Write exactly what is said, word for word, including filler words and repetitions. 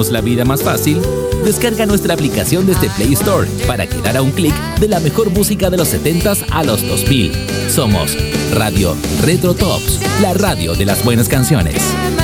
hagamos la vida más fácil, descarga nuestra aplicación desde Play Store para quedar a un clic de la mejor música de los setentas a los dos mil. Somos Radio Retro Tops, la radio de las buenas canciones.